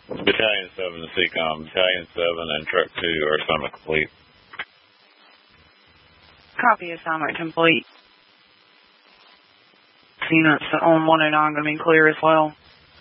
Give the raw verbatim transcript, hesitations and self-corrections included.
Battalion seven to C COM. Battalion seven and Truck two are assignment complete. Copy, assignment complete. Units on one oh nine going to be clear as well.